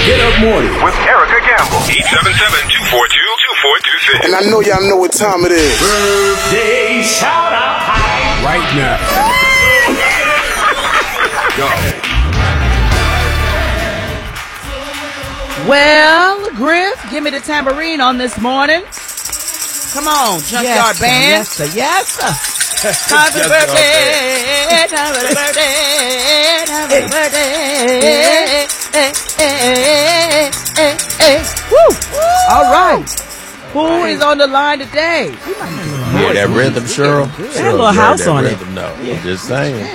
Get Up Morning with Erica Gamble. 877-242-2426. And I know y'all know what time it is. Birthday shout out time right now. Go. Well, Griff, give me the tambourine on this morning. Come on, Junkyard Band. Yes, sir. Yes, sir. Happy birthday, happy birthday, happy birthday. Woo! All right. Who is on the line today? Yeah, that rhythm, Cheryl. That little house on it. No, just saying.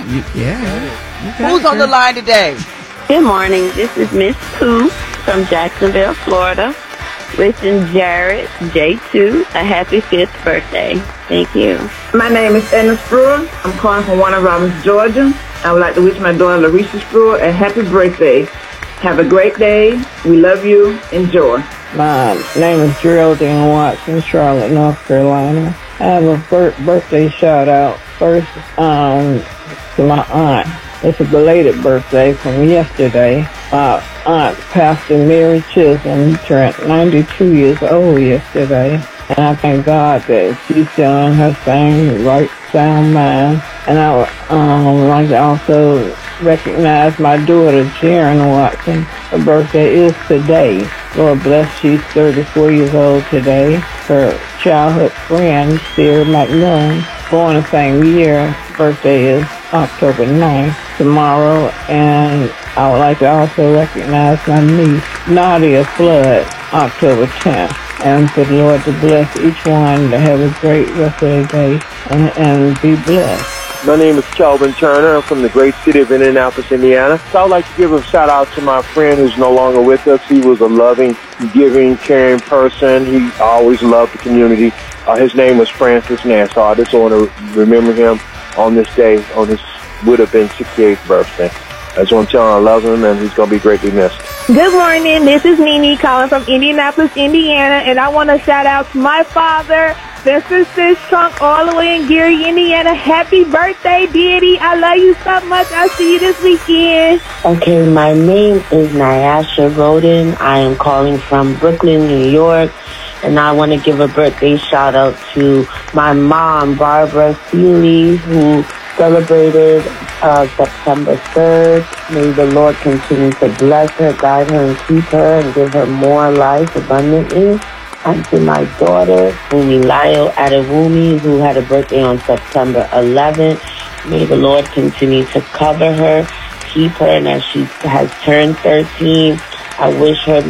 Who's on the line today? Good morning. This is Miss Pooh from Jacksonville, Florida, wishing Jared, J2, a happy 5th birthday. Thank you. My name is Edna Spruer. I'm calling from Warner Robins, Georgia. I would like to wish my daughter, Larissa Spruer, a happy birthday. Have a great day. We love you. Enjoy. My name is Geraldine Watson, Charlotte, North Carolina. I have a birthday shout out first to my aunt. It's a belated birthday from yesterday. My aunt, Pastor Mary Chisholm, turned 92 years old yesterday. And I thank God that she's still in her same right sound mind. And I would like to also recognize my daughter, Sharon Watson. Her birthday is today. Lord bless, she's 34 years old today. Her childhood friend, Sarah McMillan, born the same year. Birthday is October 9th, tomorrow. And I would like to also recognize my niece, Nadia Flood, October 10th. And for the Lord to bless each one to have a great rest of the day and be blessed. My name is Kelvin Turner. I'm from the great city of Indianapolis, Indiana. So I would like to give a shout out to my friend who's no longer with us. He was a loving, giving, caring person. He always loved the community. His name was Francis Nash. So I just want to remember him on this day, on his would have been 68th birthday. I just want to tell him I love him and he's going to be greatly missed. Good morning. This is Nene calling from Indianapolis, Indiana, and I want to shout out to my father, Vincent Trunk, all the way in Gary, Indiana. Happy birthday, Daddy. I love you so much. I'll see you this weekend. Okay, my name is Nyasha Roden. I am calling from Brooklyn, New York, and I want to give a birthday shout out to my mom, Barbara Seeley, who celebrated September 3rd. May the Lord continue to bless her, guide her, and keep her, and give her more life abundantly. And to my daughter, Fumilayo Adewumi, who had a birthday on September 11th. May the Lord continue to cover her, keep her, and as she has turned 13, I wish her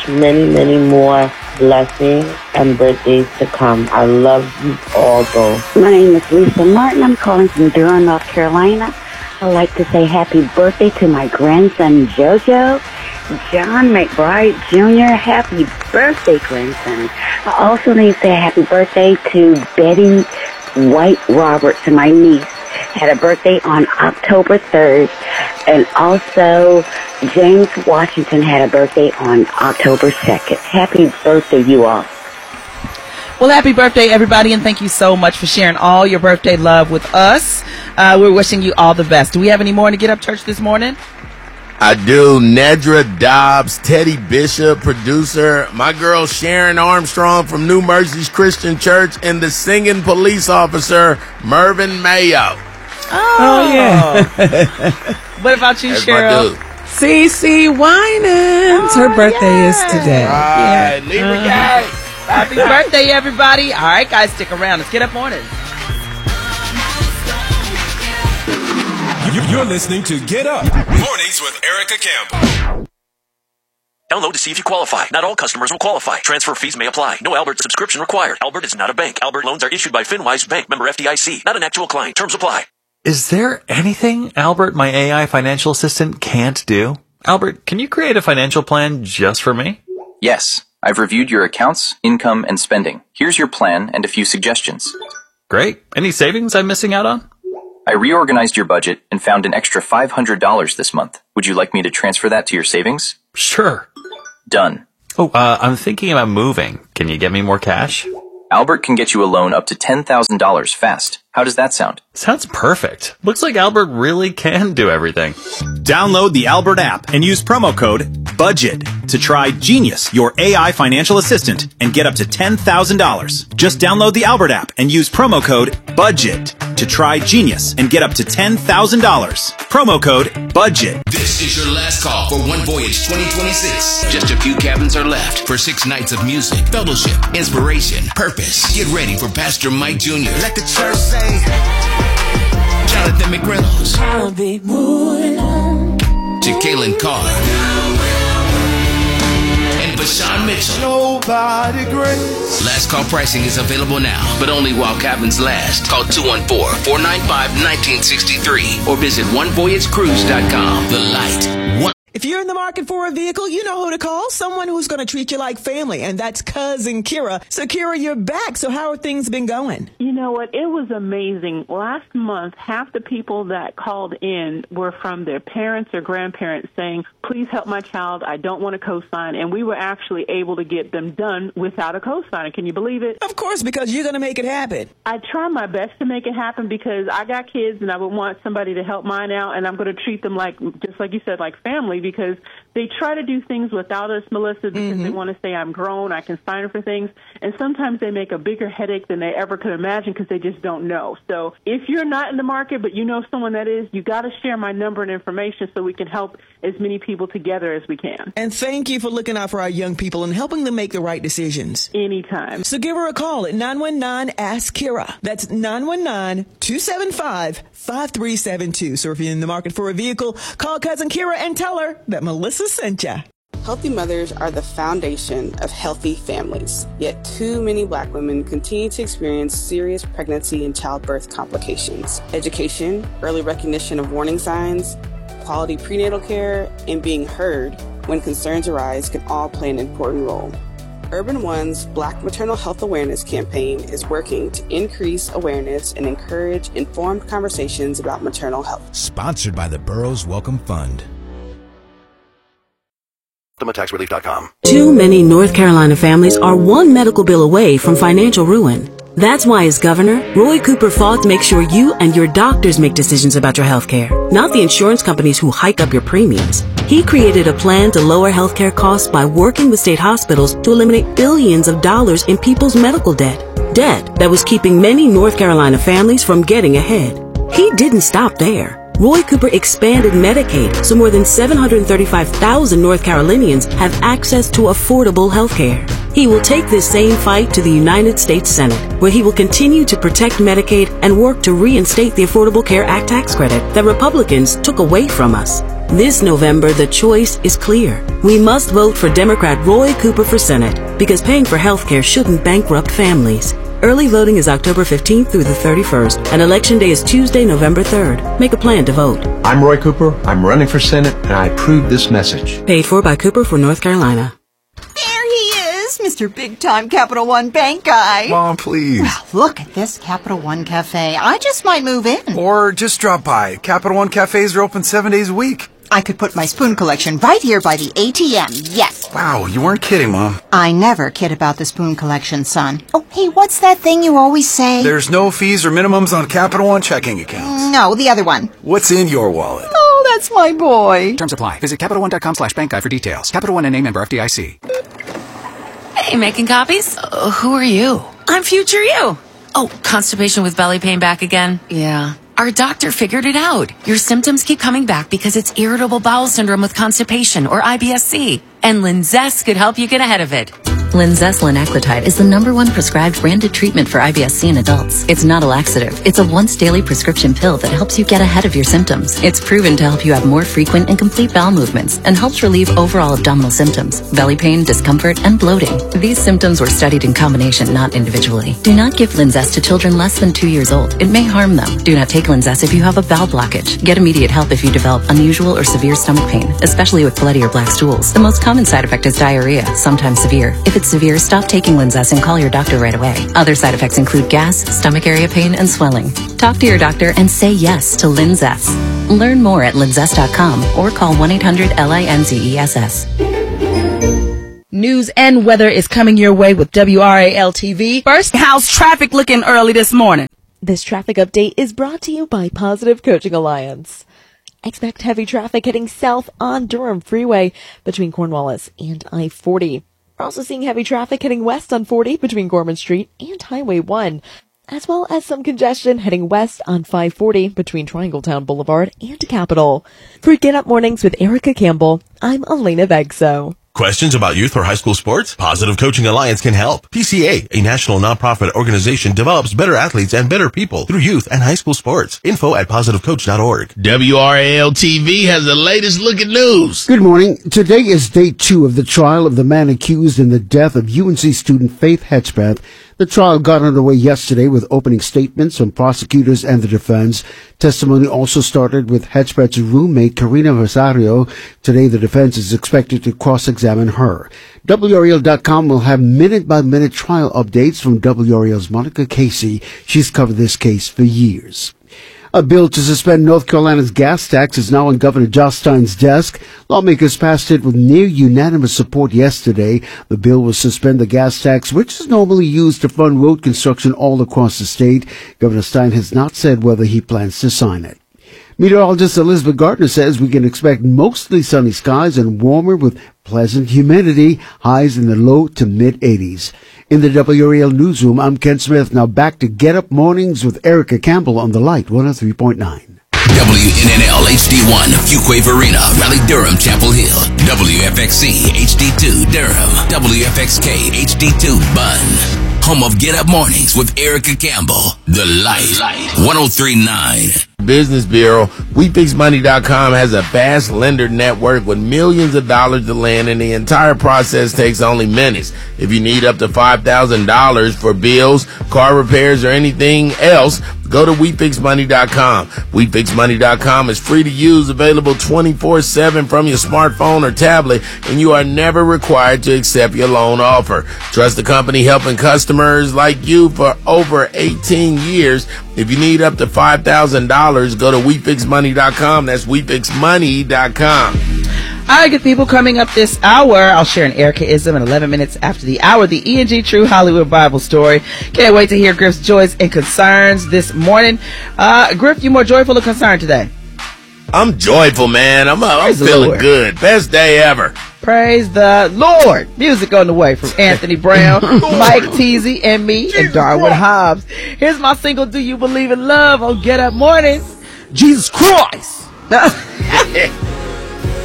many more blessings and birthdays to come. I love you all, though. My name is Lisa Martin. I'm calling from Durham, North Carolina. I'd like to say happy birthday to my grandson, JoJo. John McBride Jr., happy birthday, grandson. I also need to say happy birthday to Betty White Roberts, my niece. Had a birthday on October 3rd. And also, James Washington had a birthday on October 2nd. Happy birthday, you all. Well, happy birthday, everybody, and thank you so much for sharing all your birthday love with us. We're wishing you all the best. Do we have any more to Get Up Church this morning? I do. Nedra Dobbs, Teddy Bishop, producer, my girl Sharon Armstrong from New Mercies Christian Church, and the singing police officer, Mervyn Mayo. Oh yeah. What about you, That's Cheryl? CeCe Winans. Her birthday is today. Right, Libra guy. Happy birthday, everybody. All right, guys, stick around. Let's get up on it. You're listening to Get Up Mornings with Erica Campbell. Download to see if you qualify. Not all customers will qualify. Transfer fees may apply. No Albert subscription required. Albert is not a bank. Albert loans are issued by FinWise Bank, member FDIC. Not an actual client. Terms apply. Is there anything Albert, my AI financial assistant, can't do? Albert, can you create a financial plan just for me? Yes. I've reviewed your accounts, income, and spending. Here's your plan and a few suggestions. Great. Any savings I'm missing out on? I reorganized your budget and found an extra $500 this month. Would you like me to transfer that to your savings? Sure. Done. Oh, I'm thinking about moving. Can you get me more cash? Albert can get you a loan up to $10,000 fast. How does that sound? Sounds perfect. Looks like Albert really can do everything. Download the Albert app and use promo code BUDGET to try Genius, your AI financial assistant, and get up to $10,000. Just download the Albert app and use promo code BUDGET to try Genius and get up to $10,000. Promo code BUDGET. This is your last call for One Voyage 2026. Just a few cabins are left for 6 nights of music, fellowship, inspiration, purpose. Get ready for Pastor Mike Jr. Let the church say, Jonathan McReynolds. I'll be moving on. To Kaylin Carr. And Vashawn Mitchell. Nobody great. Last call pricing is available now, but only while cabins last. Call 214-495-1963 or visit onevoyagecruise.com. The Light. If you're in the market for a vehicle, you know who to call. Someone who's going to treat you like family, and that's Cousin Kira. So, Kira, you're back. So how have things been going? You know what? It was amazing. Last month, half the people that called in were from their parents or grandparents saying, please help my child. I don't want a cosign. And we were actually able to get them done without a cosigner. Can you believe it? Of course, because you're going to make it happen. I try my best to make it happen because I got kids and I would want somebody to help mine out, and I'm going to treat them like, just like you said, like family, because they try to do things without us, Melissa, because they want to say, I'm grown, I can sign for things. And sometimes they make a bigger headache than they ever could imagine because they just don't know. So if you're not in the market, but you know someone that is, you got to share my number and information so we can help as many people together as we can. And thank you for looking out for our young people and helping them make the right decisions. Anytime. So give her a call at 919-ASK-KIRA. That's 919-275-5372. So if you're in the market for a vehicle, call Cousin Kira and tell her that Melissa sent ya. Healthy mothers are the foundation of healthy families. Yet too many Black women continue to experience serious pregnancy and childbirth complications. Education, early recognition of warning signs, quality prenatal care, and being heard when concerns arise can all play an important role. Urban One's Black Maternal Health Awareness campaign is working to increase awareness and encourage informed conversations about maternal health. Sponsored by the Burroughs Welcome Fund. TaxRelief.com. Too many North Carolina families are one medical bill away from financial ruin. That's why, as governor, Roy Cooper fought to make sure you and your doctors make decisions about your health care, not the insurance companies who hike up your premiums. He created a plan to lower health care costs by working with state hospitals to eliminate billions of dollars in people's medical debt. Debt that was keeping many North Carolina families from getting ahead. He didn't stop there. Roy Cooper expanded Medicaid so more than 735,000 North Carolinians have access to affordable health care. He will take this same fight to the United States Senate, where he will continue to protect Medicaid and work to reinstate the Affordable Care Act tax credit that Republicans took away from us. This November, the choice is clear. We must vote for Democrat Roy Cooper for Senate because paying for health care shouldn't bankrupt families. Early voting is October 15th through the 31st, and Election Day is Tuesday, November 3rd. Make a plan to vote. I'm Roy Cooper. I'm running for Senate, and I approve this message. Paid for by Cooper for North Carolina. There he is, Mr. Big-Time Capital One Bank guy. Mom, please. Well, look at this Capital One Cafe. I just might move in. Or just drop by. Capital One cafes are open 7 days a week. I could put my spoon collection right here by the ATM, yes. Wow, you weren't kidding, Mom. I never kid about the spoon collection, son. Oh, hey, what's that thing you always say? There's no fees or minimums on Capital One checking accounts. No, the other one. What's in your wallet? Oh, that's my boy. Terms apply. Visit CapitalOne.com/bankguide for details. Capital One and a member FDIC. Hey, making copies? Who are you? I'm future you. Oh, constipation with belly pain back again? Yeah. Our doctor figured it out. Your symptoms keep coming back because it's irritable bowel syndrome with constipation, or IBS-C. And Linzess could help you get ahead of it. Linzess linaclotide is the #1 prescribed branded treatment for IBS-C in adults. It's not a laxative. It's a once-daily prescription pill that helps you get ahead of your symptoms. It's proven to help you have more frequent and complete bowel movements and helps relieve overall abdominal symptoms, belly pain, discomfort, and bloating. These symptoms were studied in combination, not individually. Do not give Linzess to children less than 2 years old. It may harm them. Do not take Linzess if you have a bowel blockage. Get immediate help if you develop unusual or severe stomach pain, especially with bloody or black stools. The most common side effect is diarrhea, sometimes severe. If it's severe, stop taking Linzess and call your doctor right away. Other side effects include gas, stomach area pain, and swelling. Talk to your doctor and say yes to Linzess. Learn more at linzess.com or call 1-800-LINZESS. News and weather is coming your way with WRAL TV. First, how's traffic looking early this morning? This traffic update is brought to you by Positive Coaching Alliance. Expect heavy traffic heading south on Durham Freeway between Cornwallis and I-40. We're also seeing heavy traffic heading west on 40 between Gorman Street and Highway 1, as well as some congestion heading west on 540 between Triangletown Boulevard and Capitol. For Get Up Mornings with Erica Campbell, I'm Elena Vegso. Questions about youth or high school sports? Positive Coaching Alliance can help. PCA, a national nonprofit organization, develops better athletes and better people through youth and high school sports. Info at positivecoach.org. WRAL-TV has the latest look at news. Good morning. Today is day 2 of the trial of the man accused in the death of UNC student Faith Hedgepeth. The trial got underway yesterday with opening statements from prosecutors and the defense. Testimony also started with Hedgepeth's roommate, Karina Rosario. Today, the defense is expected to cross-examine her. WRAL.com will have minute-by-minute trial updates from WRAL's Monica Casey. She's covered this case for years. A bill to suspend North Carolina's gas tax is now on Governor Josh Stein's desk. Lawmakers passed it with near unanimous support yesterday. The bill will suspend the gas tax, which is normally used to fund road construction all across the state. Governor Stein has not said whether he plans to sign it. Meteorologist Elizabeth Gardner says we can expect mostly sunny skies and warmer with pleasant humidity, highs in the low to mid-80s. In the WRAL newsroom, I'm Ken Smith. Now back to Get Up Mornings with Erica Campbell on the Light 103.9. WNNL HD1, Fuquay Varina, Raleigh Durham, Chapel Hill. WFXC HD2, Durham. WFXK HD2, Bunn. Home of Get Up Mornings with Erica Campbell. The Light 103.9. Business Bureau. WeFixMoney.com has a vast lender network with millions of dollars to lend, and the entire process takes only minutes. If you need up to $5,000 for bills, car repairs, or anything else, go to WeFixMoney.com. WeFixMoney.com is free to use, available 24/7 from your smartphone or tablet, and you are never required to accept your loan offer. Trust the company helping customers like you for over 18 years. If you need up to $5,000, go to WeFixMoney.com. That's WeFixMoney.com. All right, good people, coming up this hour, I'll share an Erica-ism in 11 minutes after the hour, the E&G True Hollywood Bible Story. Can't wait to hear Griff's joys and concerns this morning. Griff, you more joyful or concerned today? I'm joyful, man. I'm feeling good. Best day ever. Praise the Lord. Music on the way from Anthony Brown, Mike Teasy, and me, and Darwin Hobbs. Here's my single, Do You Believe in Love, on Get Up Mornings. Jesus Christ.